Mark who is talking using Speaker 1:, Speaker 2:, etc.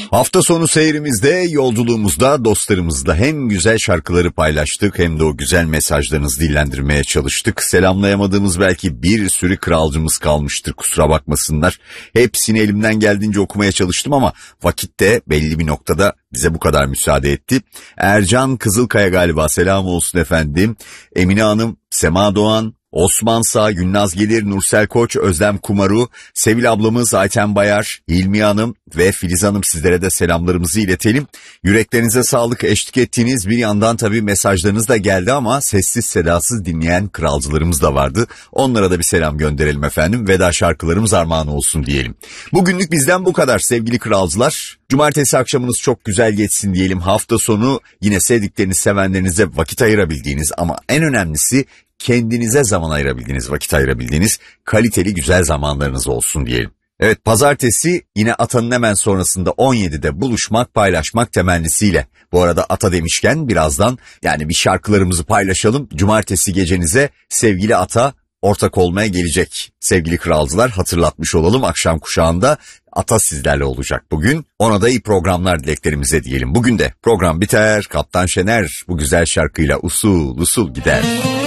Speaker 1: Hafta sonu seyrimizde, yolculuğumuzda, dostlarımızla hem güzel şarkıları paylaştık hem de o güzel mesajlarınızı dillendirmeye çalıştık. Selamlayamadığımız belki bir sürü kralcımız kalmıştır, kusura bakmasınlar. Hepsini elimden geldiğince okumaya çalıştım ama vakit de belli bir noktada bize bu kadar müsaade etti. Ercan Kızılkaya galiba, selam olsun efendim. Emine Hanım, Sema Doğan, Osman Sağ, Gülnaz Gelir, Nursel Koç, Özlem Kumaru, Sevil ablamız Ayten Bayar, Hilmi Hanım ve Filiz Hanım, sizlere de selamlarımızı iletelim. Yüreklerinize sağlık, eşlik ettiğiniz bir yandan tabii mesajlarınız da geldi ama sessiz sedasız dinleyen kralcılarımız da vardı. Onlara da bir selam gönderelim efendim. Veda şarkılarımız armağan olsun diyelim. Bugünlük bizden bu kadar sevgili kralcılar. Cumartesi akşamınız çok güzel geçsin diyelim. Hafta sonu yine sevdikleriniz, sevenlerinize vakit ayırabildiğiniz ama en önemlisi kendinize zaman ayırabildiğiniz, vakit ayırabildiğiniz kaliteli güzel zamanlarınız olsun diyelim. Evet, pazartesi yine Ata'nın hemen sonrasında 17'de buluşmak, paylaşmak temennisiyle. Bu arada Ata demişken birazdan yani bir şarkılarımızı paylaşalım. Cumartesi gecenize sevgili Ata ortak olmaya gelecek. Sevgili kralcılar, hatırlatmış olalım, akşam kuşağında Ata sizlerle olacak bugün. Ona da iyi programlar dileklerimize diyelim. Bugün de program biter, Kaptan Şener bu güzel şarkıyla usul usul gider.